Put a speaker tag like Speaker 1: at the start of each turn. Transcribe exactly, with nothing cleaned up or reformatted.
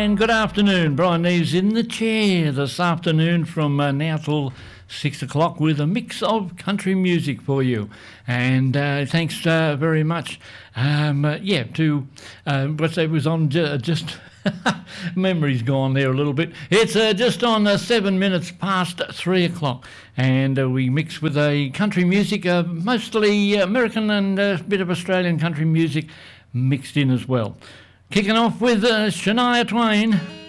Speaker 1: and good afternoon. Brian Neves in the chair this afternoon from uh, now till six o'clock with a mix of country music for you. And uh, thanks uh, very much, um, uh, yeah, to uh, what it was on ju- just... memory's gone there a little bit. It's uh, just on uh, seven minutes past three o'clock, and uh, we mix with a country music, uh, mostly American and a bit of Australian country music mixed in as well. Kicking off with uh, Shania Twain.